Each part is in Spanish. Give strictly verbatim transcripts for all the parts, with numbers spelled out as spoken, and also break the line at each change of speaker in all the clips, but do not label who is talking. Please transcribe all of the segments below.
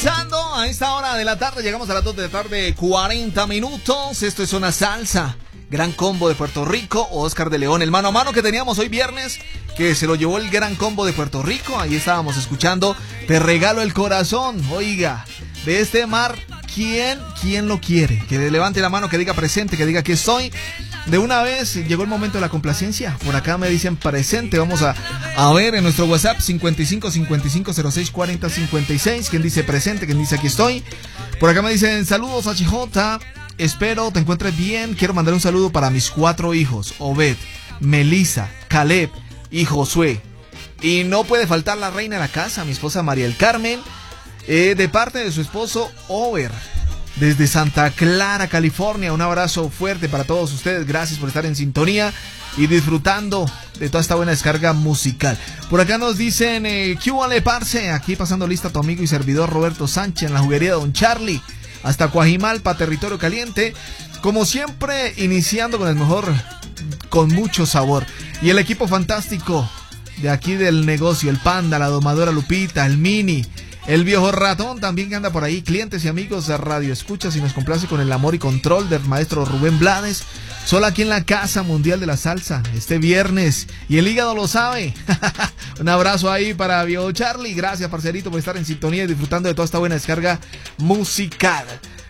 comenzando a esta hora de la tarde. Llegamos a las dos de la tarde, cuarenta minutos. Esto es una salsa. Gran Combo de Puerto Rico, Oscar de León. El mano a mano que teníamos hoy viernes, que se lo llevó el Gran Combo de Puerto Rico. Ahí estábamos escuchando Te Regalo el Corazón. Oiga, de este mar, ¿quién, quién lo quiere? Que le levante la mano, que diga presente, que diga aquí estoy. De una vez llegó el momento de la complacencia. Por acá me dicen presente. Vamos a, a ver en nuestro WhatsApp cincuenta y cinco cincuenta y cinco cero seis cuarenta cincuenta y seis. ¿Quién dice presente? ¿Quién dice aquí estoy? Por acá me dicen saludos H J. Espero te encuentres bien. Quiero mandar un saludo para mis cuatro hijos: Obed, Melissa, Caleb y Josué. Y no puede faltar la reina de la casa, mi esposa María del Carmen, eh, de parte de su esposo Over, desde Santa Clara, California. Un abrazo fuerte para todos ustedes. Gracias por estar en sintonía y disfrutando de toda esta buena descarga musical. Por acá nos dicen, eh, ¿qué hubo, parce? Aquí pasando lista tu amigo y servidor Roberto Sánchez en la juguería de Don Charlie, hasta Coajimalpa, territorio caliente. Como siempre, iniciando con el mejor, con mucho sabor. Y el equipo fantástico de aquí del negocio, el Panda, la domadora Lupita, el Mini, el viejo ratón también que anda por ahí, clientes y amigos de Radio Escuchas, y nos complace con el amor y control del maestro Rubén Blades, solo aquí en la Casa Mundial de la Salsa, este viernes, y el hígado lo sabe. Un abrazo ahí para viejo Charlie, gracias parcerito por estar en sintonía y disfrutando de toda esta buena descarga musical.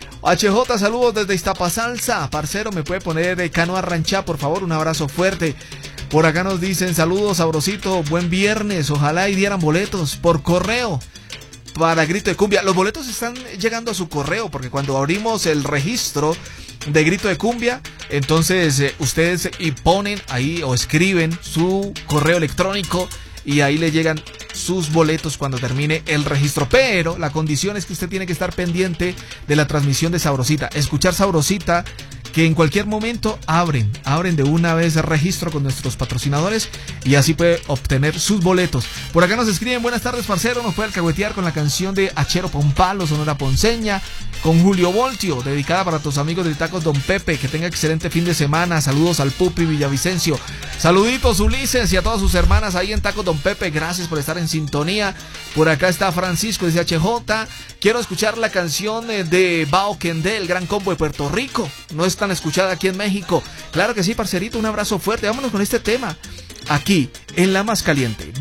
H J, saludos desde Iztapasalsa, parcero, me puede poner de Canoa Ranchá, por favor, un abrazo fuerte. Por acá nos dicen, saludos sabrosito, buen viernes, ojalá y dieran boletos por correo para Grito de Cumbia. Los boletos están llegando a su correo, porque cuando abrimos el registro de Grito de Cumbia, entonces eh, ustedes y ponen ahí o escriben su correo electrónico y ahí le llegan sus boletos cuando termine el registro. Pero la condición es que usted tiene que estar pendiente de la transmisión de Sabrosita, escuchar Sabrosita, que en cualquier momento abren, abren de una vez el registro con nuestros patrocinadores y así puede obtener sus boletos. Por acá nos escriben, buenas tardes parcero, nos puede alcahuetear con la canción de Achero Pompalo, Sonora Ponceña, con Julio Voltio, dedicada para tus amigos de Tacos Don Pepe. Que tenga excelente fin de semana. Saludos al Pupi Villavicencio. Saluditos Ulises y a todas sus hermanas ahí en Tacos Don Pepe. Gracias por estar en sintonía. Por acá está Francisco, dice H J. Quiero escuchar la canción de Bao Kendé, el Gran Combo de Puerto Rico. No es tan escuchada aquí en México. Claro que sí, parcerito. Un abrazo fuerte. Vámonos con este tema aquí en La Más Caliente.